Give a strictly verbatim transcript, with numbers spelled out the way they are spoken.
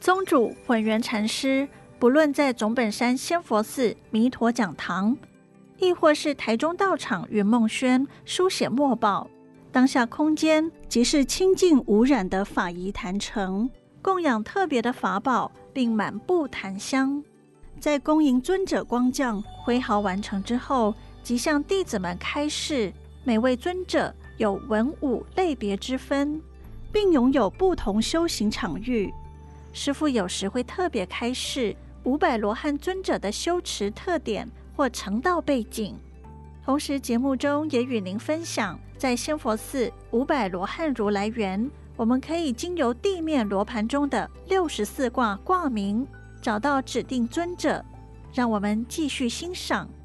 宗主混元禅师不论在总本山仙佛寺弥陀讲堂，亦或是台中道场云梦轩书写墨宝，当下空间即是清净无染的法仪坛城，供养特别的法宝，并满布檀香。在恭迎尊者光降挥毫完成之后，即向弟子们开示，每位尊者有文武类别之分，并拥有不同修行场域。师父有时会特别开示五百罗汉尊者的修持特点或成道背景，同时节目中也与您分享，在仙佛寺五百罗汉如来园，我们可以经由地面罗盘中的六十四卦卦名，找到指定尊者。让我们继续欣赏